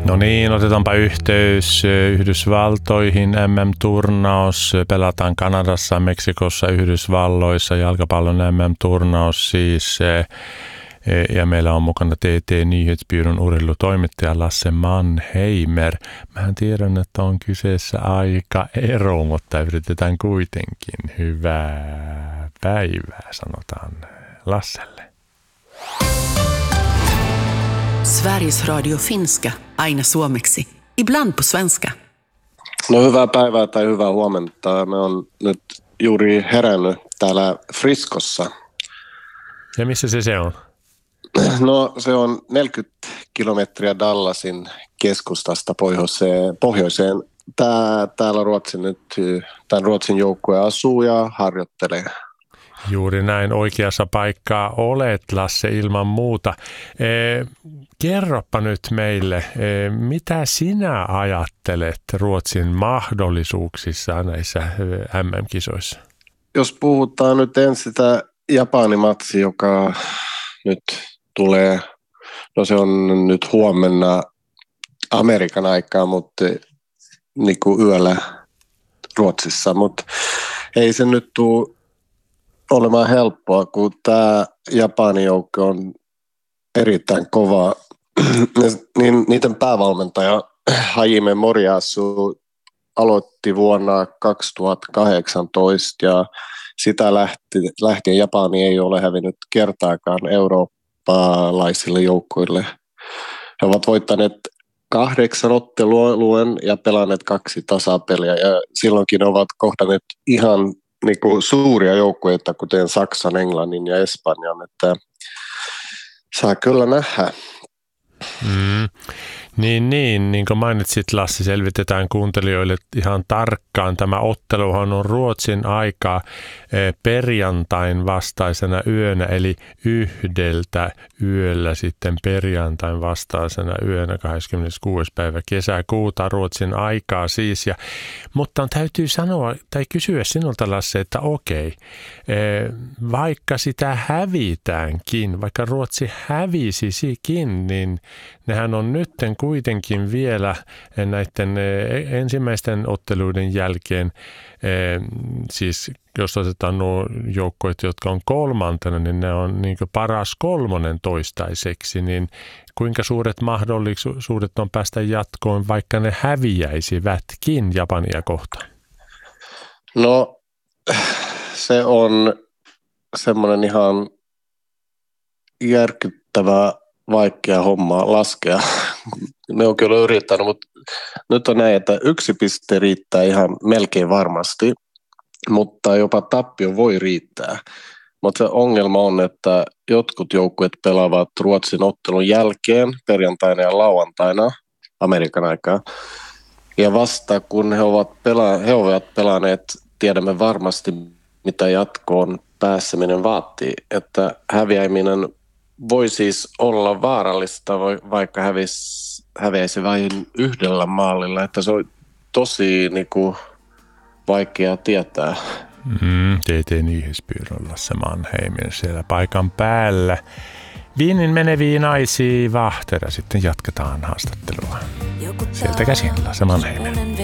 No niin, otetaanpa yhteys Yhdysvaltoihin. MM-turnaus pelataan Kanadassa, Meksikossa, Yhdysvalloissa. Jalkapallon MM-turnaus siis. Ja meillä on mukana TT-nyhetsbyrån urheilutoimittaja Lasse Mannheimer. Mähän tiedän, että on kyseessä aika ero, mutta yritetään kuitenkin. Hyvää päivää, sanotaan Lasselle. Sveriges Radio Finska, aina suomeksi, ibland på svenska. No hyvää päivää tai hyvää huomenta. Me on nyt juuri herännyt täällä Friscossa. Ja missä se on? No se on 40 kilometriä Dallasin keskustasta pohjoiseen. Täällä Ruotsin joukkue asuu ja harjoittelee. Juuri näin, oikeassa paikkaa olet, Lasse, ilman muuta. Kerropa nyt meille, mitä sinä ajattelet Ruotsin mahdollisuuksissa näissä MM-kisoissa? Jos puhutaan nyt ensin sitä Japani-matsi, joka nyt tulee, no se on nyt huomenna Amerikan aikaa, mutta niin kuin yöllä Ruotsissa, mutta ei se nyt tule olemaan helppoa, kun tämä Japanin joukko on erittäin kova. Niiden päävalmentaja Hajime Moriyasu aloitti vuonna 2018 ja sitä lähtien Japani ei ole hävinnyt kertaakaan eurooppalaisille joukkoille. He ovat voittaneet 8 ottelua ja pelanneet 2 tasapeliä ja silloinkin ovat kohdanneet ihan niin kuin suuria joukkueita, kuten Saksan, Englannin ja Espanjan, että saa kyllä nähdä. Niin kuin mainitsit, Lassi, selvitetään kuuntelijoille ihan tarkkaan. Tämä otteluhan on Ruotsin aikaa perjantain vastaisena yönä, eli 1 yöllä sitten perjantain vastaisena yönä 26. päivä kesäkuuta Ruotsin aikaa siis. Mutta täytyy sanoa tai kysyä sinulta, Lasse, että okei, vaikka sitä hävitäänkin, vaikka Ruotsi hävisisikin, niin nehän on nytten kuitenkin vielä näiden ensimmäisten otteluiden jälkeen, siis jos otetaan nuo joukkoit, jotka on kolmantena, niin ne on niin kuin paras 3 toistaiseksi, niin kuinka suuret mahdollisuudet on päästä jatkoon, vaikka ne häviäisivätkin Japania kohtaan? No se on semmoinen ihan järkyttävä vaikea homma laskea. Ne on kyllä yrittänyt, mutta nyt on näin, että 1 piste riittää ihan melkein varmasti, mutta jopa tappio voi riittää. Mutta se ongelma on, että jotkut joukkueet pelaavat Ruotsin ottelun jälkeen perjantaina ja lauantaina Amerikan aikaa. Ja vasta kun he ovat pelanneet, tiedämme varmasti, mitä jatkoon pääseminen vaatii, että häviäminen voi siis olla vaarallista, vaikka häviäisi vain 1 maalilla, että se on tosi niin kuin, vaikea tietää. TT-nyhetsbyrån Lasse Mannheimer siellä paikan päällä. Viinin meneviin naisiin Vahtera. Sitten jatketaan haastattelua. Sieltä käsin Lasse Mannheimer.